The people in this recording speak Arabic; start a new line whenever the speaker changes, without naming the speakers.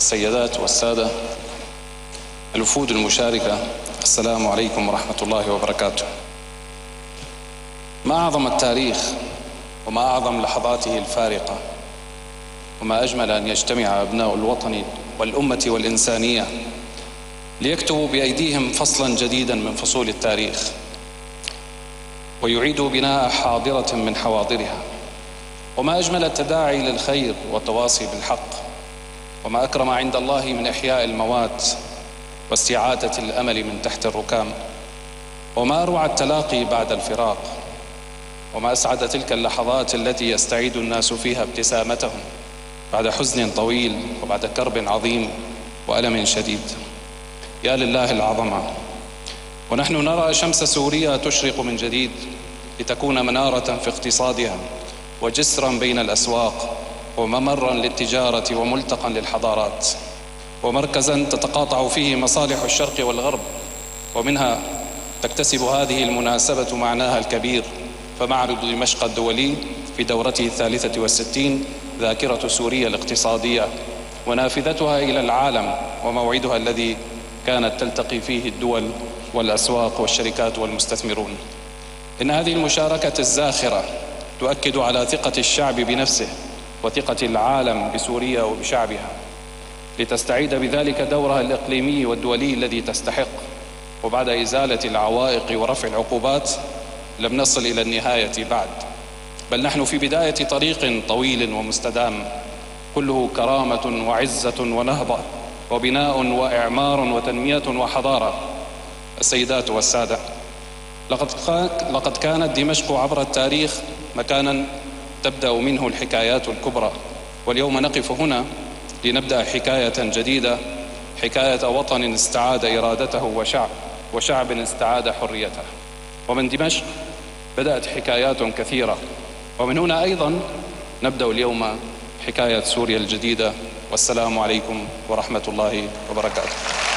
السيدات والسادة، الوفود المشاركة، السلام عليكم ورحمة الله وبركاته. ما أعظم التاريخ وما أعظم لحظاته الفارقة، وما أجمل أن يجتمع أبناء الوطن والأمة والإنسانية ليكتبوا بأيديهم فصلا جديدا من فصول التاريخ، ويعيدوا بناء حاضرة من حواضرها. وما أجمل التداعي للخير والتواصي بالحق، وما أكرم عند الله من إحياء الموات واستعادة الأمل من تحت الركام، وما أروع التلاقي بعد الفراق، وما أسعد تلك اللحظات التي يستعيد الناس فيها ابتسامتهم بعد حزن طويل وبعد كرب عظيم وألم شديد. يا لله العظمة. ونحن نرى شمس سوريا تشرق من جديد لتكون منارة في اقتصادها، وجسرا بين الأسواق، وممرا للتجارة، وملتقا للحضارات، ومركزا تتقاطع فيه مصالح الشرق والغرب، ومنها تكتسب هذه المناسبة معناها الكبير. فمعرض دمشق الدولي في دورته 63 ذاكرة سوريا الاقتصادية، ونافذتها إلى العالم، وموعدها الذي كانت تلتقي فيه الدول والأسواق والشركات والمستثمرون. إن هذه المشاركة الزاخرة تؤكد على ثقة الشعب بنفسه وثقة العالم بسوريا وبشعبها، لتستعيد بذلك دورها الإقليمي والدولي الذي تستحق. وبعد إزالة العوائق ورفع العقوبات لم نصل إلى النهاية بعد، بل نحن في بداية طريق طويل ومستدام كله كرامة وعزة ونهضة وبناء وإعمار وتنمية وحضارة. السيدات والسادة، لقد كانت دمشق عبر التاريخ مكانا تبدأ منه الحكايات الكبرى، واليوم نقف هنا لنبدأ حكاية جديدة، حكاية وطن استعاد إرادته وشعب استعاد حريته. ومن دمشق بدأت حكايات كثيرة، ومن هنا أيضا نبدأ اليوم حكاية سوريا الجديدة. والسلام عليكم ورحمة الله وبركاته.